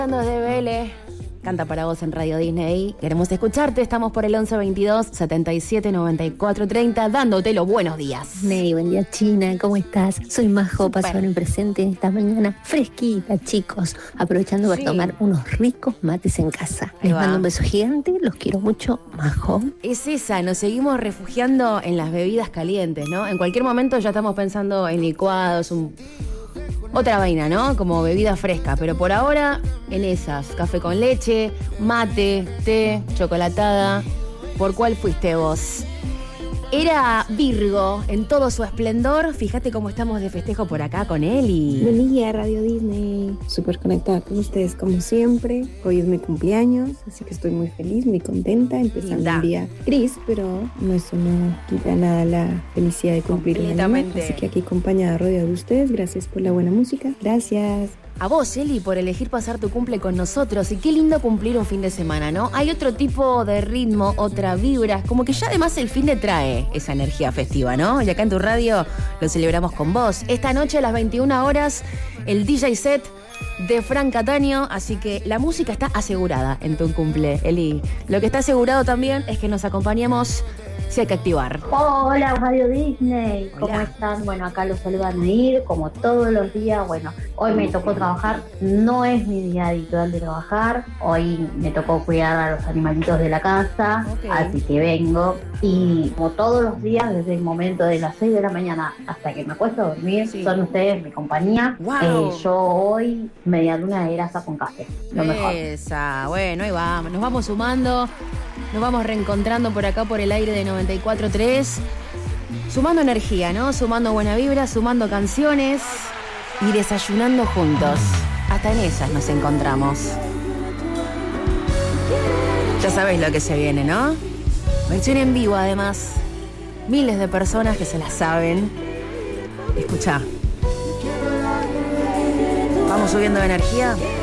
Desde Vélez, canta para vos en Radio Disney. Queremos escucharte, estamos por el 11 22 77 94 30, dándote los buenos días. Ney, buen día China, ¿cómo estás? Soy Majo, Super. pasaron en presente esta mañana fresquita, chicos, aprovechando para tomar unos ricos mates en casa. Les mando un beso gigante, los quiero mucho, Majo. Es esa, nos seguimos refugiando en las bebidas calientes, ¿no? En cualquier momento ya estamos pensando en licuados, otra vaina, ¿no? Como bebida fresca, pero por ahora en esas, café con leche, mate, té, chocolatada. ¿Por cuál fuiste vos? Era Virgo en todo su esplendor. Fíjate cómo estamos de festejo por acá con Eli. Buen día, Radio Disney. Súper conectada con ustedes como siempre. Hoy es mi cumpleaños, así que estoy muy feliz, muy contenta. Empezando un día gris, pero eso no quita nada la felicidad de cumplir un año. Así que aquí acompañada, rodeada de ustedes. Gracias por la buena música. Gracias. A vos, Eli, por elegir pasar tu cumple con nosotros. Y qué lindo cumplir un fin de semana, ¿no? Hay otro tipo de ritmo, otra vibra. Como que ya además el fin de trae esa energía festiva, ¿no? Y acá en tu radio lo celebramos con vos. Esta noche a las 21 horas, el DJ set de Fran Cataño. Así que la música está asegurada en tu cumple, Eli. Lo que está asegurado también es que nos acompañemos. Si hay que activar. Hola, Radio Disney. ¿Cómo están? Bueno, acá los saluda Nair, como todos los días. Bueno, hoy me tocó trabajar. No es mi día habitual de trabajar. Hoy me tocó cuidar a los animalitos de la casa. Así que vengo. Y como todos los días, desde el momento de las 6 de la mañana hasta que me acuesto a dormir, son ustedes mi compañía. Yo hoy, media luna de grasa con café. Lo mejor. Esa, bueno, ahí vamos. Nos vamos sumando. Nos vamos reencontrando por acá por el aire de 94.3, sumando energía, ¿no? Sumando buena vibra, sumando canciones y desayunando juntos. Hasta en esas nos encontramos. Ya sabéis lo que se viene, ¿no? Versión en vivo, además. Miles de personas que se la saben. Escuchá. Vamos subiendo de energía.